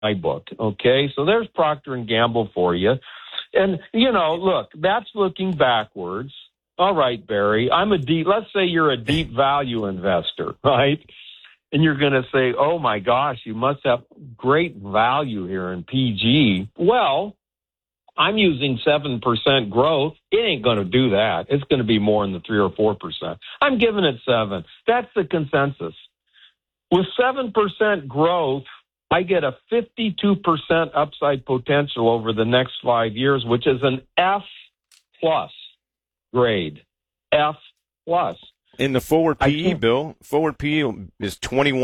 my book. Okay, so there's Procter & Gamble for you. And, look, that's looking backwards. All right, Barry, let's say you're a deep value investor, right? And you're going to say, oh, my gosh, you must have great value here in PG. Well, I'm using 7% growth. It ain't going to do that. It's going to be more in the 3 or 4%. I'm giving it 7. That's the consensus. With 7% growth, I get a 52% upside potential over the next 5 years, which is an F plus grade. F plus. In the forward PE, Bill, forward PE is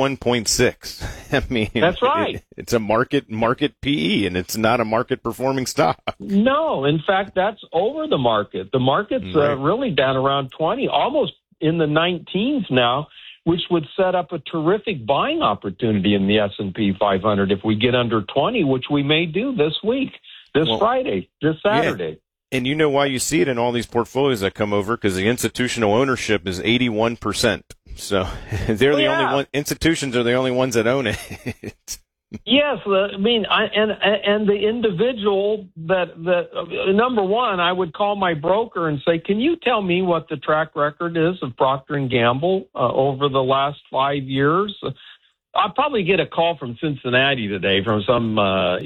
21.6. I mean, that's right. It's a market PE, and it's not a market performing stock. No, in fact, that's over the market. The market's really down around 20, almost in the 19s now, which would set up a terrific buying opportunity in the S&P 500 if we get under 20, which we may do this week, Friday, this Saturday. Yeah. And you know why you see it in all these portfolios that come over? Because the institutional ownership is 81%. So they're the only one. Institutions are the only ones that own it. Yes, I mean, and the individual that number one, I would call my broker and say, can you tell me what the track record is of Procter & Gamble over the last 5 years? I'll probably get a call from Cincinnati today from some, guy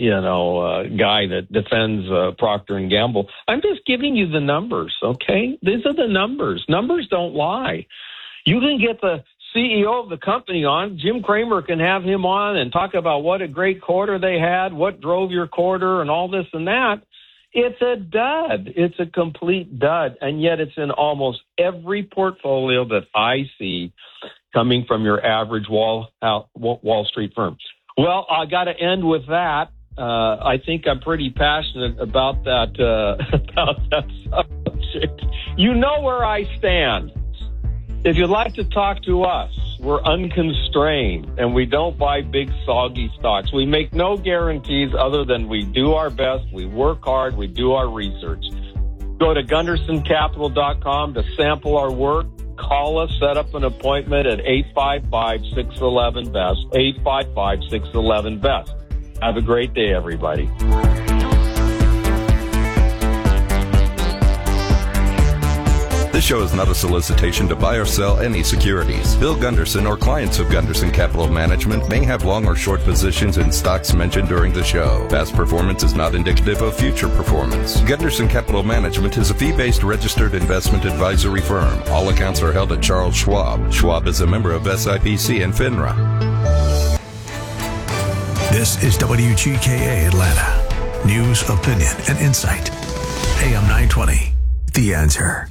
that defends Procter & Gamble. I'm just giving you the numbers, okay? These are the numbers. Numbers don't lie. You can get the CEO of the company on. Jim Cramer can have him on and talk about what a great quarter they had, what drove your quarter, and all this and that. It's a dud. It's a complete dud, and yet it's in almost every portfolio that I see coming from your average Wall Street firm. Well, I got to end with that. I think I'm pretty passionate about that subject. You know where I stand. If you'd like to talk to us, we're unconstrained, and we don't buy big, soggy stocks. We make no guarantees other than we do our best, we work hard, we do our research. Go to GundersonCapital.com to sample our work. Call us, set up an appointment at 855-611-BEST, 855-611-BEST. Have a great day, everybody. This show is not a solicitation to buy or sell any securities. Bill Gunderson or clients of Gunderson Capital Management may have long or short positions in stocks mentioned during the show. Past performance is not indicative of future performance. Gunderson Capital Management is a fee-based registered investment advisory firm. All accounts are held at Charles Schwab. Schwab is a member of SIPC and FINRA. This is WGKA Atlanta. News, opinion, and insight. AM 920. The Answer.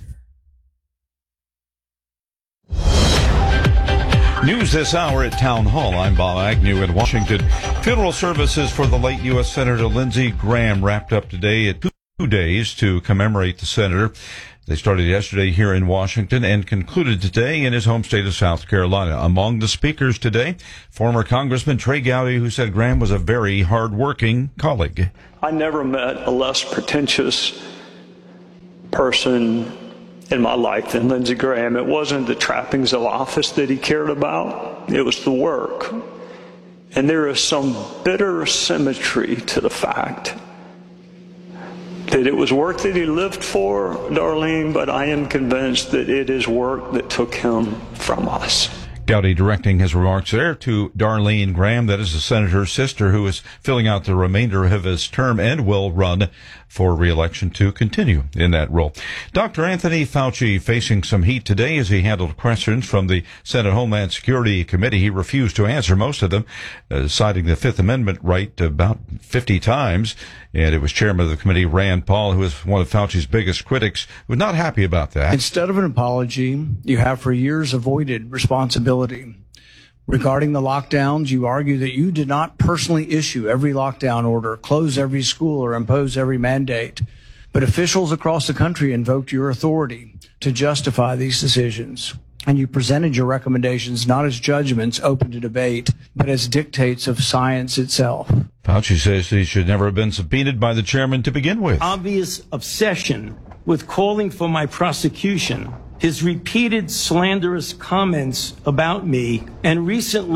News this hour at Town Hall. I'm Bob Agnew in Washington. Funeral services for the late U.S. Senator Lindsey Graham wrapped up today at 2 days to commemorate the senator. They started yesterday here in Washington and concluded today in his home state of South Carolina. Among the speakers today, former Congressman Trey Gowdy, who said Graham was a very hard-working colleague. I never met a less pretentious person in my life than Lindsey Graham. It wasn't the trappings of office that he cared about. It was the work. And there is some bitter symmetry to the fact that it was work that he lived for, Darlene, but I am convinced that it is work that took him from us. Gowdy directing his remarks there to Darlene Graham, that is the senator's sister, who is filling out the remainder of his term and will run for re-election to continue in that role. Dr. Anthony Fauci facing some heat today as he handled questions from the Senate Homeland Security Committee. He refused to answer most of them, citing the Fifth Amendment right about 50 times. And it was Chairman of the committee, Rand Paul, who is one of Fauci's biggest critics, who was not happy about that. Instead of an apology, you have for years avoided responsibility. Regarding the lockdowns, you argue that you did not personally issue every lockdown order, close every school, or impose every mandate. But officials across the country invoked your authority to justify these decisions. And you presented your recommendations not as judgments open to debate, but as dictates of science itself. Fauci says he should never have been subpoenaed by the chairman to begin with. Obvious obsession with calling for my prosecution, his repeated slanderous comments about me, and recently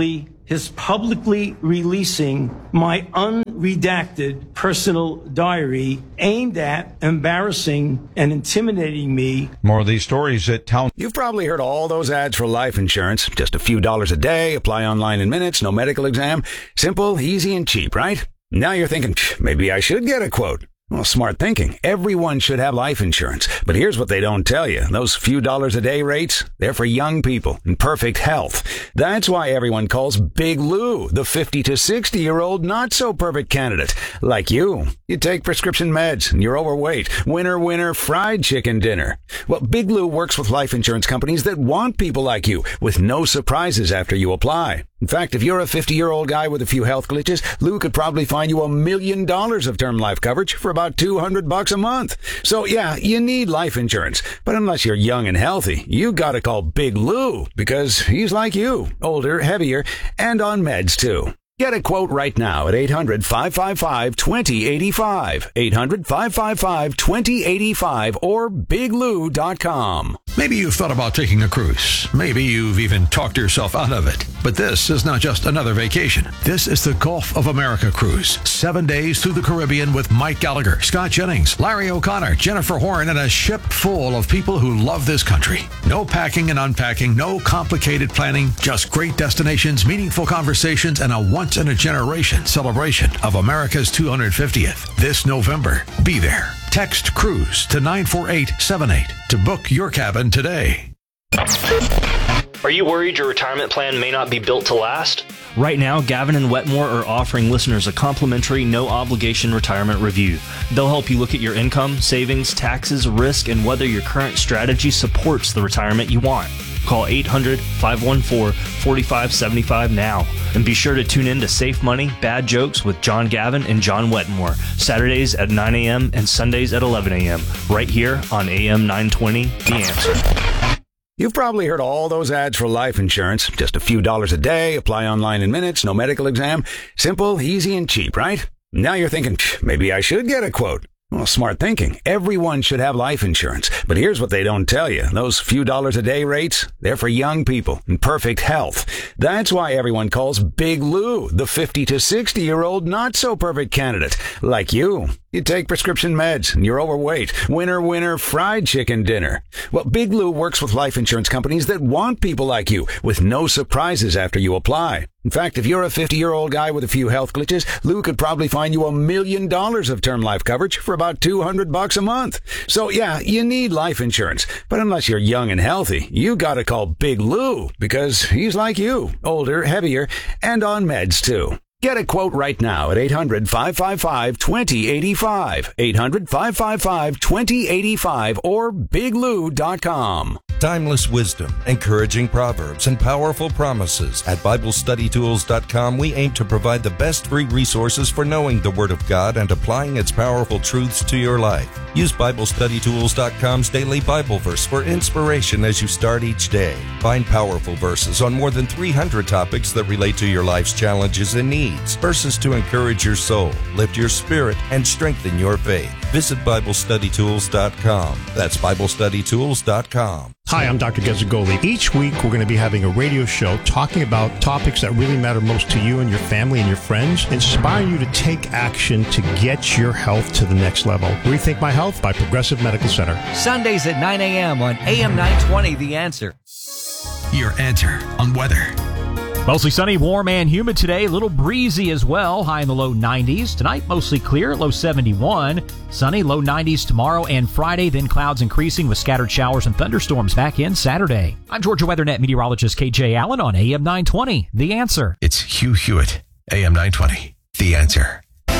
his publicly releasing my unredacted personal diary aimed at embarrassing and intimidating me. More of these stories at Town. You've probably heard all those ads for life insurance. Just a few dollars a day, apply online in minutes, no medical exam. Simple, easy, and cheap, right? Now you're thinking, maybe I should get a quote. Well, smart thinking. Everyone should have life insurance. But here's what they don't tell you. Those few dollars a day rates, they're for young people in perfect health. That's why everyone calls Big Lou the 50 to 60-year-old not-so-perfect candidate. Like you. You take prescription meds and you're overweight. Winner, fried chicken dinner. Well, Big Lou works with life insurance companies that want people like you with no surprises after you apply. In fact, if you're a 50-year-old guy with a few health glitches, Lou could probably find you $1 million of term life coverage for about $200 a month. So yeah, you need life insurance. But unless you're young and healthy, you gotta call Big Lou because he's like you, older, heavier, and on meds too. Get a quote right now at 800-555-2085, 800-555-2085, or biglou.com. Maybe you've thought about taking a cruise. Maybe you've even talked yourself out of it. But this is not just another vacation. This is the Gulf of America cruise. 7 days through the Caribbean with Mike Gallagher, Scott Jennings, Larry O'Connor, Jennifer Horn, and a ship full of people who love this country. No packing and unpacking, no complicated planning, just great destinations, meaningful conversations, and a once-in-a-generation celebration of America's 250th. This November, be there. Text CRUISE to 94878 to book your cabin today. Are you worried your retirement plan may not be built to last? Right now, Gavin and Wetmore are offering listeners a complimentary, no-obligation retirement review. They'll help you look at your income, savings, taxes, risk, and whether your current strategy supports the retirement you want. Call 800-514-4575 now. And be sure to tune in to Safe Money, Bad Jokes with John Gavin and John Wetmore, Saturdays at 9 a.m. and Sundays at 11 a.m. right here on AM 920, The Answer. You've probably heard all those ads for life insurance. Just a few dollars a day, apply online in minutes, no medical exam. Simple, easy, and cheap, right? Now you're thinking, maybe I should get a quote. Well, smart thinking. Everyone should have life insurance. But here's what they don't tell you. Those few dollars a day rates, they're for young people in perfect health. That's why everyone calls Big Lou the 50 to 60-year-old not-so-perfect candidate. Like you. You take prescription meds and you're overweight. Winner, fried chicken dinner. Well, Big Lou works with life insurance companies that want people like you with no surprises after you apply. In fact, if you're a 50-year-old guy with a few health glitches, Lou could probably find you $1 million of term life coverage for about $200 a month. So yeah, you need life insurance. But unless you're young and healthy, you gotta call Big Lou because he's like you, older, heavier, and on meds too. Get a quote right now at 800-555-2085, 800-555-2085, or biglou.com. Timeless wisdom, encouraging proverbs, and powerful promises. At BibleStudyTools.com, we aim to provide the best free resources for knowing the Word of God and applying its powerful truths to your life. Use BibleStudyTools.com's daily Bible verse for inspiration as you start each day. Find powerful verses on more than 300 topics that relate to your life's challenges and needs. Verses to encourage your soul, lift your spirit, and strengthen your faith. Visit BibleStudyTools.com. That's BibleStudyTools.com. Hi, I'm Dr. Gezagoli. Each week, we're going to be having a radio show talking about topics that really matter most to you and your family and your friends, inspiring you to take action to get your health to the next level. Rethink My Health by Progressive Medical Center. Sundays at 9 a.m. on AM 920, The Answer. Your answer on weather. Mostly sunny, warm, and humid today. A little breezy as well. High in the low 90s. Tonight, mostly clear, low 71. Sunny, low 90s tomorrow and Friday. Then clouds increasing with scattered showers and thunderstorms back in Saturday. I'm Georgia WeatherNet meteorologist KJ Allen on AM 920, The Answer. It's Hugh Hewitt, AM 920, The Answer.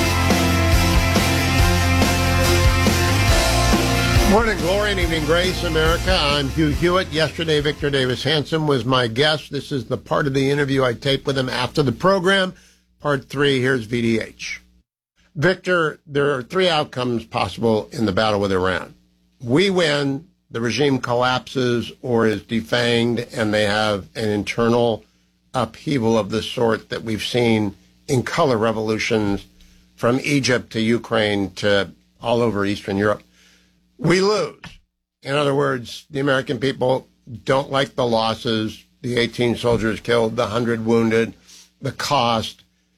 Morning glory and evening grace, America. I'm Hugh Hewitt. Yesterday, Victor Davis Hanson was my guest. This is the part of the interview I taped with him after the program. Part 3, here's VDH. Victor, there are 3 outcomes possible in the battle with Iran. We win, the regime collapses or is defanged, and they have an internal upheaval of the sort that we've seen in color revolutions from Egypt to Ukraine to all over Eastern Europe. We lose. In other words, the American people don't like the losses, the 18 soldiers killed, the 100 wounded. the cost.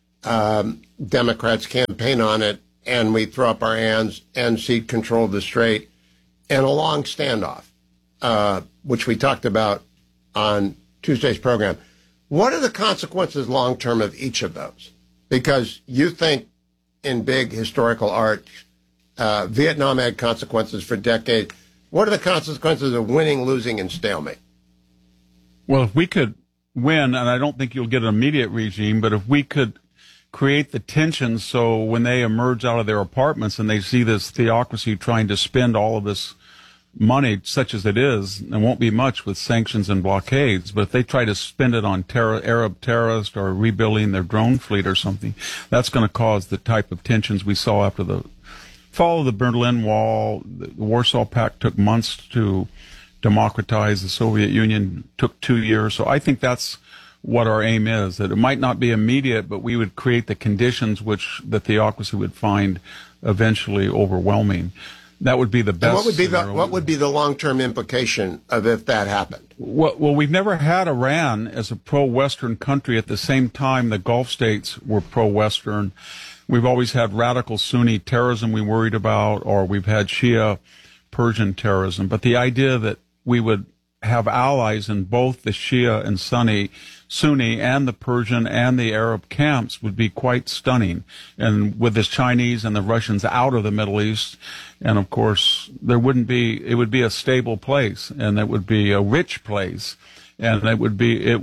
Democrats campaign on it, and we throw up our hands and cede control of the strait, and a long standoff, which we talked about on Tuesday's program. What are the consequences long term of each of those? Because you think in big historical art, Vietnam had consequences for decades. What are the consequences of winning, losing, and stalemate? Well, if we could win, and I don't think you'll get an immediate regime, but if we could create the tension so when they emerge out of their apartments and they see this theocracy trying to spend all of this money, such as it is, and won't be much with sanctions and blockades, but if they try to spend it on Arab terrorists or rebuilding their drone fleet or something, that's going to cause the type of tensions we saw after the fall of the Berlin Wall. The Warsaw Pact took months to democratize. The Soviet Union took 2 years. So I think that's what our aim is, that it might not be immediate, but we would create the conditions which the theocracy would find eventually overwhelming. That would be the best. And what would be the long-term implication of if that happened? Well, we've never had Iran as a pro-Western country. At the same time, the Gulf states were pro-Western. We've always had radical Sunni terrorism we worried about, or we've had Shia Persian terrorism. But the idea that we would have allies in both the Shia and Sunni and the Persian and the Arab camps would be quite stunning. And with the Chinese and the Russians out of the Middle East, and of course, it would be a stable place, and it would be a rich place, and it would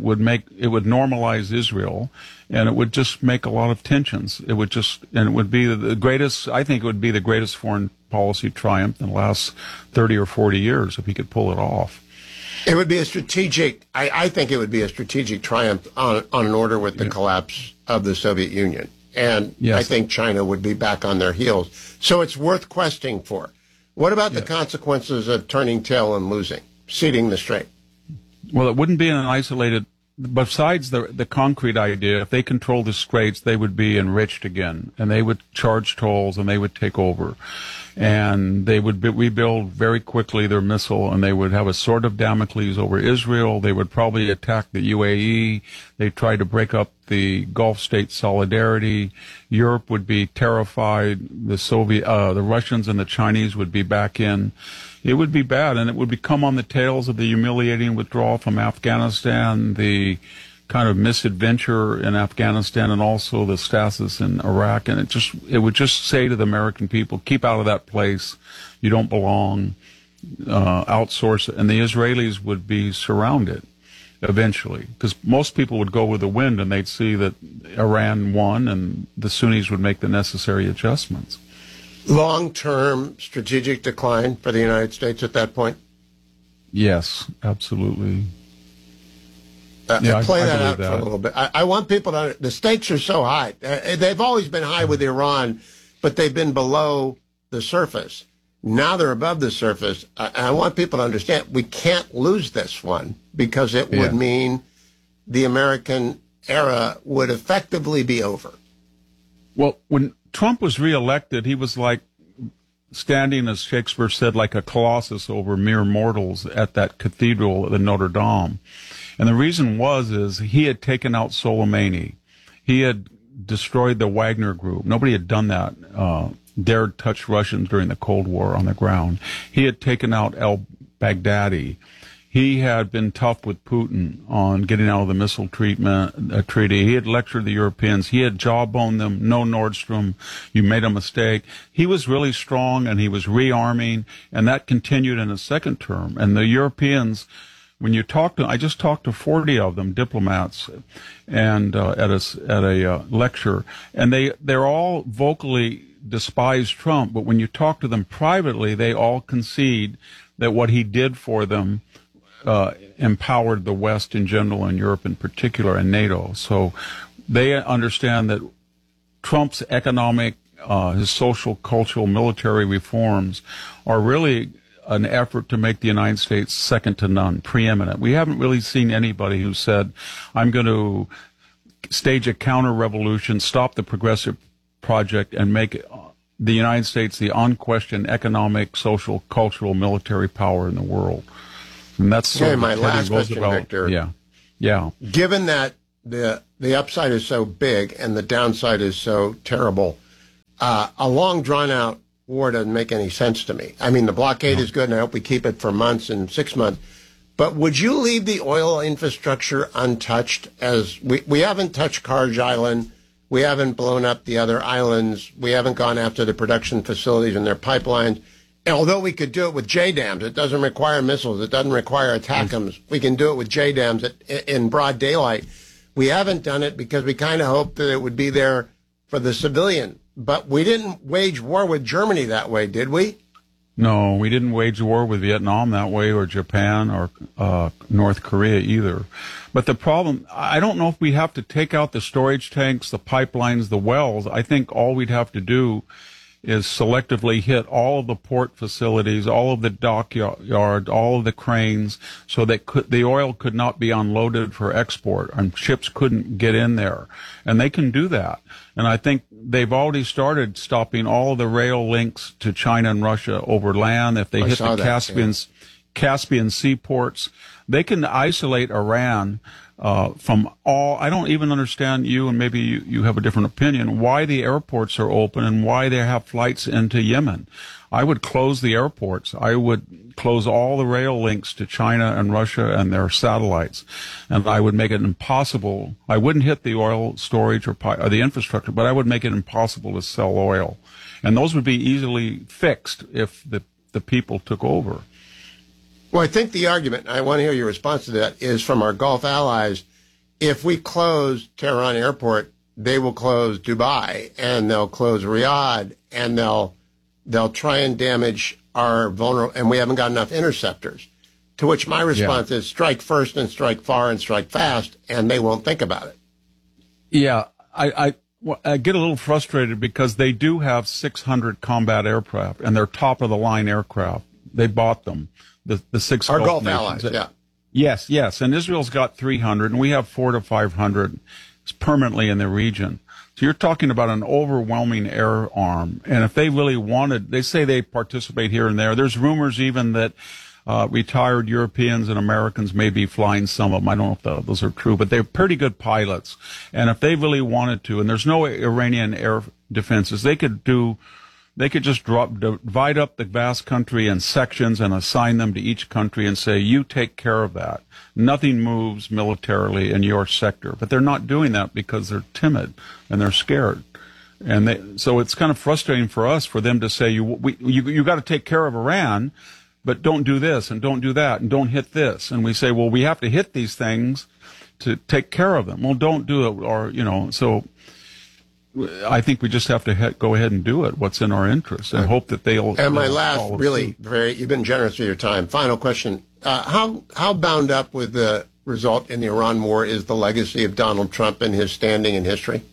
normalize Israel, and it would just make a lot of tensions. It would be the greatest, I think it would be the greatest foreign policy triumph in the last 30 or 40 years if he could pull it off. It would be a strategic, I think it would be a strategic triumph on an order with the collapse of the Soviet Union. And yes. I think China would be back on their heels. So it's worth questing for. What about the consequences of turning tail and losing, ceding the strait? Well, it wouldn't be an isolated, besides the concrete idea, if they controlled the straits, they would be enriched again, and they would charge tolls, and they would take over. And they would rebuild very quickly their missile, and they would have a sword of Damocles over Israel. They would probably attack the UAE. They'd try to break up the Gulf state solidarity. Europe would be terrified. The Russians and the Chinese would be back in. It would be bad, and it would become on the tails of the humiliating withdrawal from Afghanistan, the kind of misadventure in Afghanistan, and also the stasis in Iraq. And it would just say to the American people, keep out of that place. You don't belong. Outsource it. And the Israelis would be surrounded eventually, because most people would go with the wind, and they'd see that Iran won, and the Sunnis would make the necessary adjustments. Long-term strategic decline for the United States at that point? Yes, absolutely. Play that out for a little bit. I want people to, the stakes are so high. They've always been high with Iran, but they've been below the surface. Now they're above the surface. I want people to understand we can't lose this one, because it would mean the American era would effectively be over. Well, when Trump was reelected, he was like standing, as Shakespeare said, like a colossus over mere mortals at that cathedral at Notre Dame. And the reason is he had taken out Soleimani. He had destroyed the Wagner Group. Nobody had done that, dared touch Russians during the Cold War on the ground. He had taken out al-Baghdadi. He had been tough with Putin on getting out of the missile treaty. He had lectured the Europeans. He had jawboned them. No Nord Stream. You made a mistake. He was really strong, and he was rearming, and that continued in his second term. And the Europeans, when you talk to, I just talked to 40 of them, diplomats, and at a lecture, and they're all vocally despise Trump, but when you talk to them privately, they all concede that what he did for them empowered the West in general and Europe in particular and NATO. So they understand that Trump's economic, his social, cultural, military reforms are really an effort to make the United States second to none, preeminent. We haven't really seen anybody who said, I'm going to stage a counter-revolution, stop the Progressive Project, and make the United States the unquestioned economic, social, cultural, military power in the world. And that's my last question, Victor. Yeah. Given that the the upside is so big and the downside is so terrible, a long, drawn-out war doesn't make any sense to me. I mean, the blockade is good, and I hope we keep it for months and 6 months. But would you leave the oil infrastructure untouched? As we haven't touched Karj Island, we haven't blown up the other islands, we haven't gone after the production facilities and their pipelines. And although we could do it with JDAMs, it doesn't require missiles, it doesn't require ATACMS. We can do it with JDAMs in broad daylight. We haven't done it because we kind of hoped that it would be there for the civilian. But we didn't wage war with Germany that way, did we? No, we didn't wage war with Vietnam that way, or Japan, or North Korea either. But the problem, I don't know if we have to take out the storage tanks, the pipelines, the wells. I think all we'd have to do is selectively hit all of the port facilities, all of the dockyard, all of the cranes, so that the oil could not be unloaded for export, and ships couldn't get in there. And they can do that. And I think they've already started stopping all of the rail links to China and Russia over land. If they hit the Caspian seaports, they can isolate Iran from all. I don't even understand, you, and maybe you have a different opinion, why the airports are open and why they have flights into Yemen. I would close the airports. I would close all the rail links to China and Russia and their satellites. And I would make it impossible. I wouldn't hit the oil storage or the infrastructure, but I would make it impossible to sell oil. And those would be easily fixed if the people took over. Well, I think the argument, I want to hear your response to that, is from our Gulf allies. If we close Tehran Airport, they will close Dubai, and they'll close Riyadh, and they'll try and damage our vulnerable, and we haven't got enough interceptors. To which my response is strike first and strike far and strike fast, and they won't think about it. Yeah, I get a little frustrated because they do have 600 combat aircraft, and they're top-of-the-line aircraft. They bought them. The six our Gulf nations. allies, yeah. Yes, and Israel's got 300, and we have 400 to 500 permanently in the region. So you're talking about an overwhelming air arm, and if they really wanted, they say they participate here and there. There's rumors even that retired Europeans and Americans may be flying some of them. I don't know if those are true, but they're pretty good pilots. And if they really wanted to, and there's no Iranian air defenses, they could just divide up the vast country in sections and assign them to each country and say, you take care of that. Nothing moves militarily in your sector. But they're not doing that because they're timid and they're scared. And so it's kind of frustrating for us, for them to say, you got to take care of Iran, but don't do this and don't do that and don't hit this. And we say, well, we have to hit these things to take care of them. Well, don't do it, or, so I think we just have to go ahead and do it, what's in our interest, and hope that they'll. And my last, really, you've been generous with your time. Final question. How bound up with the result in the Iran war is the legacy of Donald Trump and his standing in history?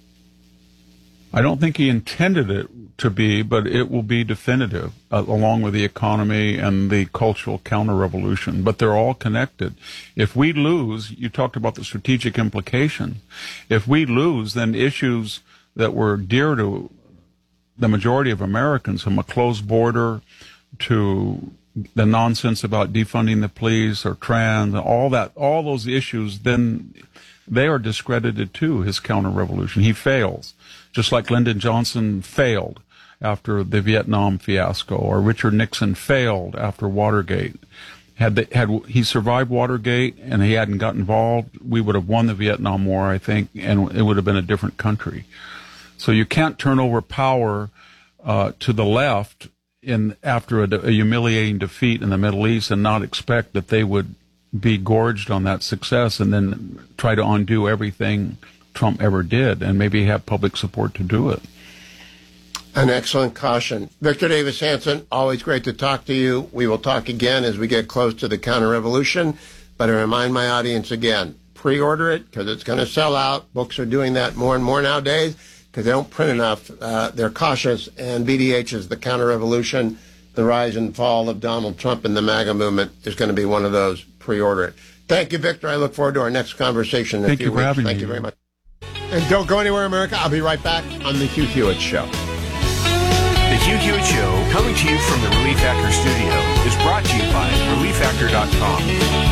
I don't think he intended it to be, but it will be definitive, along with the economy and the cultural counter-revolution. But they're all connected. If we lose, you talked about the strategic implication. If we lose, then issues that were dear to the majority of Americans, from a closed border to the nonsense about defunding the police or trans, all those issues, then they are discredited too, his counter-revolution. He fails, just like Lyndon Johnson failed after the Vietnam fiasco, or Richard Nixon failed after Watergate. Had he survived Watergate and he hadn't got involved, we would have won the Vietnam War, I think, and it would have been a different country. So you can't turn over power to the left after a humiliating defeat in the Middle East and not expect that they would be gorged on that success and then try to undo everything Trump ever did and maybe have public support to do it. An excellent caution. Victor Davis Hanson, always great to talk to you. We will talk again as we get close to the counter-revolution. But I remind my audience again, pre-order it because it's going to sell out. Books are doing that more and more nowadays because they don't print enough. They're cautious. And VDH is the counter-revolution. The rise and fall of Donald Trump and the MAGA movement is going to be one of those. Pre-order it. Thank you, Victor. I look forward to our next conversation. Thank you for having me. Thank you very much. And don't go anywhere, America. I'll be right back on The Hugh Hewitt Show. The Hugh Hewitt Show, coming to you from the Relief Factor studio, is brought to you by ReliefFactor.com.